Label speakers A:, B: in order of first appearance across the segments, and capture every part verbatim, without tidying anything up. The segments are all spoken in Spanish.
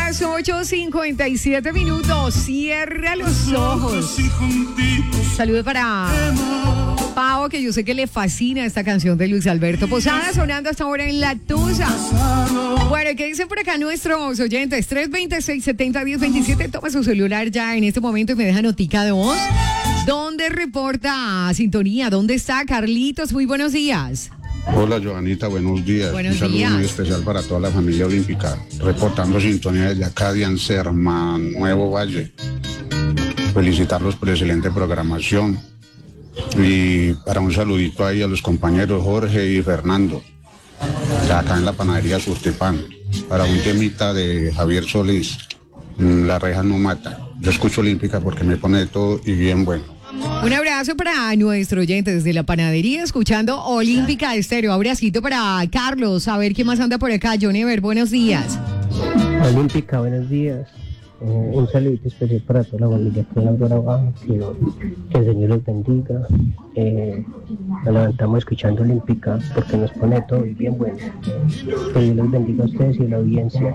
A: las ocho cincuenta y siete minutos. Cierra los ojos. Saludos para Pau, que yo sé que le fascina esta canción de Luis Alberto Posada, sonando hasta ahora en La Tusa. Bueno, ¿qué dicen por acá nuestros oyentes? tres veintiséis, setenta, diez, veintisiete. Toma su celular ya en este momento y me deja notica de voz. ¿Dónde reporta sintonía? ¿Dónde está Carlitos? Muy buenos días.
B: Hola Joanita, buenos días.
A: Buenos
B: Un saludo
A: días.
B: muy especial para toda la familia olímpica. Reportando sintonía desde acá de Anserma, Nuevo Valle. Felicitarlos por excelente programación. Y para un saludito ahí a los compañeros Jorge y Fernando, de acá en la panadería Surtipan. Para un temita de Javier Solís, La reja no mata. Yo escucho olímpica porque me pone de todo y bien bueno.
A: Un abrazo para nuestro oyente desde la panadería, escuchando Olímpica Estéreo. Abracito para Carlos, a ver qué más anda por acá. Johnny Ever, buenos días.
C: Olímpica, buenos días. Eh, un saludito especial para toda la familia que la abajo, que, que el Señor los bendiga. Eh, nos levantamos escuchando Olímpica porque nos pone todo y bien bueno. Que Dios los bendiga a ustedes y a la audiencia.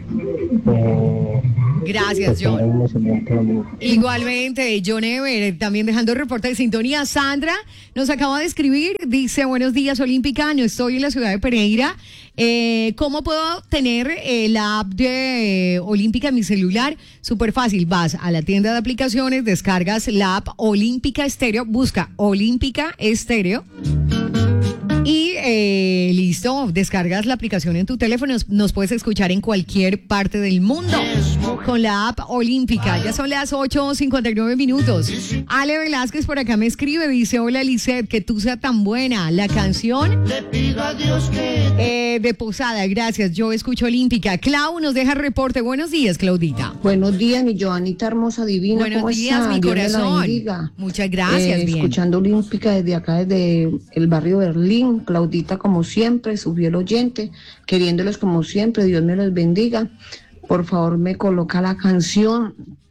C: Eh,
A: Gracias, John.
C: Un excelente domingo.
A: Igualmente, John Ever, también dejando el reporte de sintonía. Sandra nos acaba de escribir, dice, buenos días Olímpica, no estoy en la ciudad de Pereira. Eh, ¿Cómo puedo tener eh, la app de eh, Olímpica en mi celular? Súper fácil, vas a la tienda de aplicaciones, descargas la app Olímpica Estéreo, busca Olímpica Estéreo. Y eh, listo, descargas la aplicación en tu teléfono, nos, nos puedes escuchar en cualquier parte del mundo con la app Olímpica. Ya son las ocho cincuenta y nueve minutos. Ale Velázquez por acá me escribe, dice, hola Lisette, que tú seas tan buena. La canción eh, de Posada, gracias, yo escucho Olímpica. Clau nos deja reporte, buenos días Claudita.
D: Buenos días, mi Joanita hermosa, divina.
A: Buenos
D: ¿Cómo
A: días,
D: está?
A: mi
D: Dios me la
A: corazón.
D: bendiga.
A: Muchas gracias,
D: Eh,
A: bien.
D: Escuchando Olímpica desde acá, desde el barrio Berlín. Claudita, como siempre, su fiel oyente, queriéndolos como siempre, Dios me los bendiga. Por favor, me coloca la canción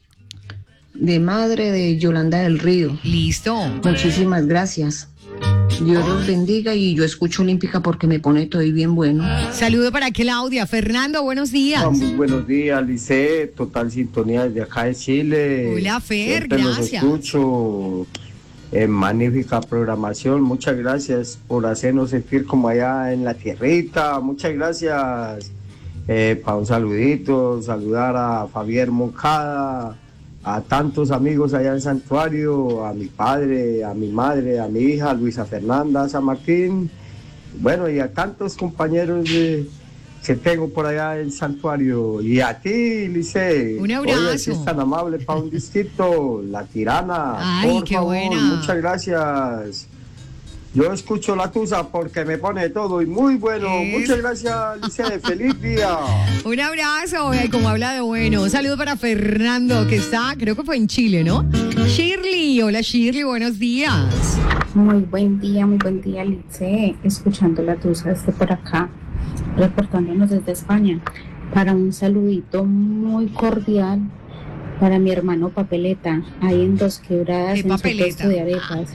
D: de Madre de Yolanda del Río.
A: Listo.
D: Muchísimas gracias. Dios los bendiga y yo escucho Olímpica porque me pone todo y bien bueno.
A: Saludo para Claudia. Fernando, buenos días.
E: Ah, muy buenos días, Lice, total sintonía desde acá de Chile.
A: Hola, Fer,
E: Siempre
A: gracias.
E: Los escucho en magnífica programación. Muchas gracias por hacernos sentir como allá en la tierrita. Muchas gracias. Eh, para un saludito, saludar a Fabián Moncada, a tantos amigos allá en Santuario, a mi padre, a mi madre, a mi hija, Luisa Fernanda San Martín, bueno, y a tantos compañeros de, que tengo por allá en Santuario. Y a ti, Lice.
A: Un abrazo.
E: Oye, si es tan amable para un disquito, La Tirana.
A: Ay,
E: por
A: qué
E: favor,
A: buena.
E: muchas gracias. Yo escucho La Tusa porque me pone todo y muy bueno.
A: Es.
E: Muchas gracias, Lice. Feliz día.
A: Un abrazo, ay, como habla de bueno. Un saludo para Fernando, que está, creo que fue en Chile, ¿no? Shirley, hola Shirley, buenos días.
F: Muy buen día, muy buen día, Lice. Escuchando La Tusa desde por acá, reportándonos desde España. Para un saludito muy cordial para mi hermano Papeleta, ahí en Dos Quebradas,
A: ¿Qué
F: en su
A: Papeleta?
F: puesto de arepas.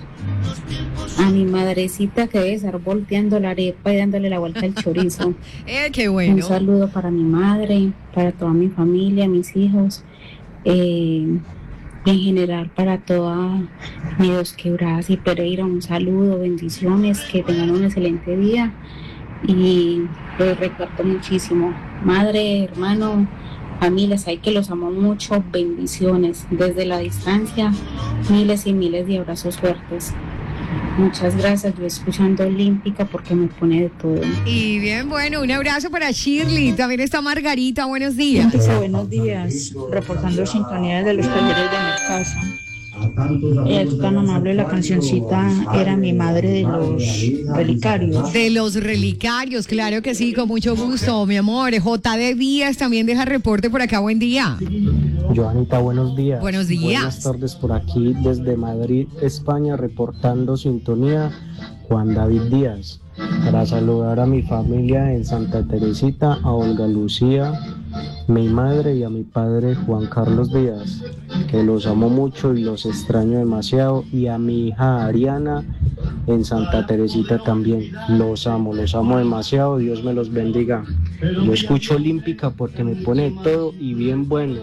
F: A mi madrecita que debe estar volteando la arepa y dándole la vuelta al chorizo.
A: Eh, qué
F: Un
A: bueno.
F: saludo para mi madre, para toda mi familia, mis hijos, eh, en general para toda mi Dos Quebradas y Pereira. Un saludo, bendiciones, que tengan un excelente día y los recuerdo muchísimo. Madre, hermano, familias, hay que los amo mucho, bendiciones desde la distancia, miles y miles de abrazos fuertes. Muchas gracias, yo escuchando Olímpica porque me pone de todo.
A: Y bien, bueno, un abrazo para Shirley. También está Margarita, buenos días.
G: Dice, buenos días, reportando sintonías de los talleres de Mercazo. Ella es tan amable, la cancioncita era Mi Madre de los Relicarios.
A: De los Relicarios, claro que sí, con mucho gusto, mi amor. J D Díaz también deja reporte por acá, buen día.
C: Joanita, buenos días.
A: Buenos días.
C: Buenas tardes por aquí desde Madrid, España, reportando sintonía Juan David Díaz. Para saludar a mi familia en Santa Teresita, a Olga Lucía, mi madre y a mi padre Juan Carlos Díaz, que los amo mucho y los extraño demasiado, y a mi hija Ariana en Santa Teresita también. Los amo, los amo demasiado, Dios me los bendiga. Yo escucho Olímpica porque me pone todo y bien bueno.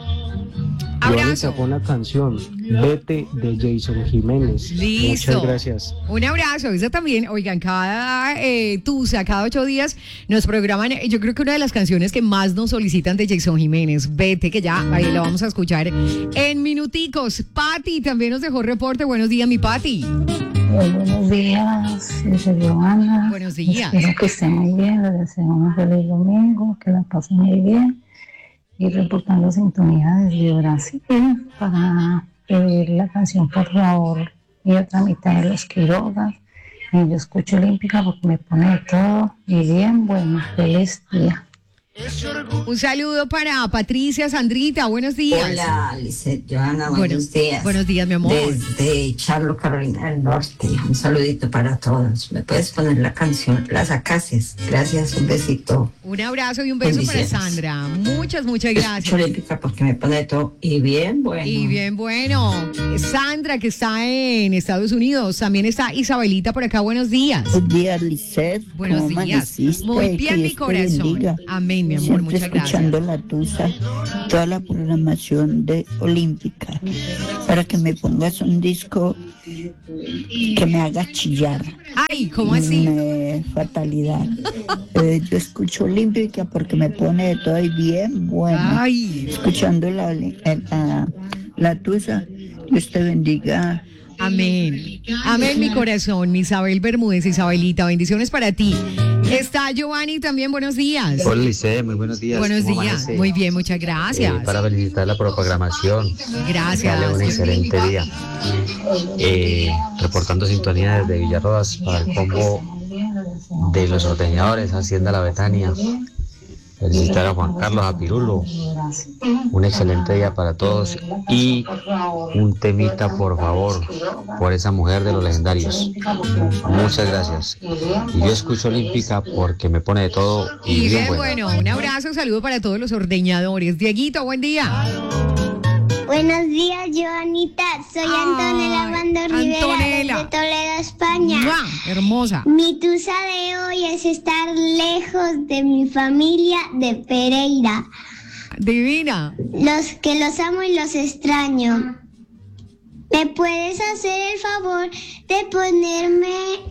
A: Abrazo.
C: Con una canción, Vete, de Jason Jiménez.
A: Listo.
C: Muchas gracias.
A: Un abrazo. Esa también, oigan, cada eh, tusa, cada ocho días nos programan. Yo creo que una de las canciones que más nos solicitan de Jason Jiménez, Vete, que ya ahí la vamos a escuchar en minuticos. Pati también nos dejó reporte. Buenos días, mi Pati.
H: Muy buenos días, soy Joana.
A: Buenos días.
H: Espero que estén muy bien, les deseo un feliz domingo, que la pasen muy bien. Y reportando sintonía desde Brasil para pedir la canción Por Favor y otra mitad de los Quirogas. Y yo escucho Olímpica porque me pone de todo y bien, bueno, feliz día.
A: Un saludo para Patricia, Sandrita, buenos días.
I: Hola, Lisette, Joana, buenos,
A: buenos
I: días.
A: Buenos días, mi amor.
I: Desde Charlotte, Carolina del Norte, un saludito para todos. ¿Me puedes poner la canción Las Acacias? Gracias, un besito.
A: Un abrazo y un beso para Sandra. Muchas, muchas gracias.
I: Olímpica porque me pone todo y bien bueno.
A: Y bien bueno. Sandra, que está en Estados Unidos. También está Isabelita por acá. Buenos días.
J: Buenos días, Lisette.
A: Buenos días. Muy bien, mi corazón. Amén, mi amor.
J: Siempre
A: muchas
J: escuchando
A: gracias.
J: la tusa, toda la programación de Olímpica, para que me pongas un disco que me haga chillar.
A: Ay, ¿cómo así?
J: Me, fatalidad. eh, yo escucho Olímpica porque me pone de todo y bien bueno.
A: Ay.
J: Escuchando la, la, la tusa, Dios te bendiga.
A: Amén. Amén, mi corazón. Isabel Bermúdez, Isabelita, bendiciones para ti. Está Giovanni también, buenos días.
K: Hola, Lice, muy buenos días.
A: Buenos días,
K: amanece?
A: muy bien, muchas gracias.
K: Eh, para felicitarla por la programación.
A: Gracias.
K: Dale un excelente día. Eh, reportando sintonía desde Villarrodas para el combo de los ordeñadores, Hacienda La Betania. Felicitar a Juan Carlos, a Pirulo. Un excelente día para todos y un temita, por favor, por esa mujer de los legendarios. Muchas gracias. Y yo escucho Olímpica porque me pone de todo y,
A: y
K: bien,
A: bien
K: bueno.
A: bueno. Un abrazo, un saludo para todos los ordeñadores. Dieguito, buen día.
L: Buenos días, Joanita. Soy Antonella Bando Rivera
A: Antonella.
L: de Toledo, España.
A: ¡Mua! Hermosa.
L: Mi tusa de hoy es estar lejos de mi familia de Pereira.
A: Divina.
L: Los que los amo y los extraño. ¿Me puedes hacer el favor de ponerme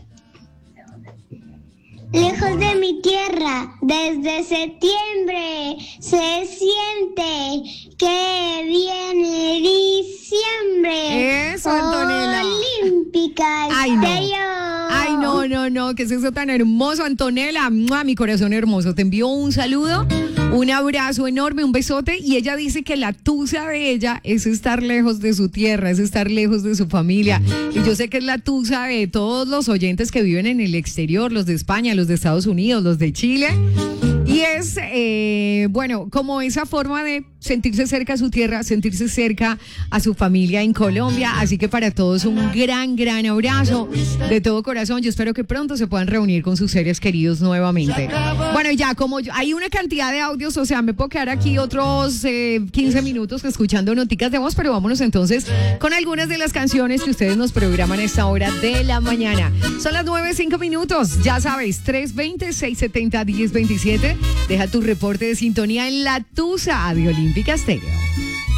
L: lejos de mi tierra? Desde septiembre se siente que viene diciembre.
A: Eso, Antonella.
L: Olímpica.
A: Ay, no.
L: Estéreo.
A: Ay, no, no, no. ¿Qué es eso tan hermoso, Antonella? ¡Mua! Mi corazón hermoso. Te envío un saludo, un abrazo enorme, un besote. Y ella dice que la tusa de ella es estar lejos de su tierra, es estar lejos de su familia. Y yo sé que es la tusa de todos los oyentes que viven en el exterior, los de España, los de Estados Unidos, los de Chile. Y es, eh, bueno, como esa forma de sentirse cerca a su tierra, sentirse cerca a su familia en Colombia. Así que para todos un gran, gran abrazo de todo corazón. Yo espero que pronto se puedan reunir con sus seres queridos nuevamente. Bueno, ya como yo, hay una cantidad de audios, o sea, me puedo quedar aquí otros eh, quince minutos escuchando noticas de voz, pero vámonos entonces con algunas de las canciones que ustedes nos programan a esta hora de la mañana. Son las nueve, cinco minutos. Ya sabes, tres veinte, seiscientos setenta, diez veintisiete. Deja tu reporte de sintonía en la tusa de Olímpica Estéreo.